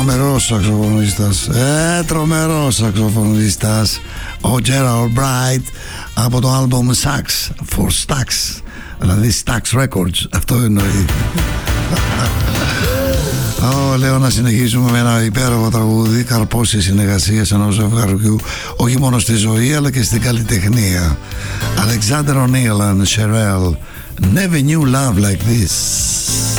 Τρομερός σαξοφωνιστάς. Τρομερός σαξοφωνιστάς. Ο Gerald Bright από το άλμπομ Sax for Stax, δηλαδή Stax Records. Αυτό εννοεί. Λέω να συνεχίσουμε με ένα υπέροχο τραγούδι, καρπόσια συνεργασίας ενός ζευγαριού, όχι μόνο στη ζωή αλλά και στην καλλιτεχνία. Alexander O'Neal and Cherelle, Never Knew Love Like This.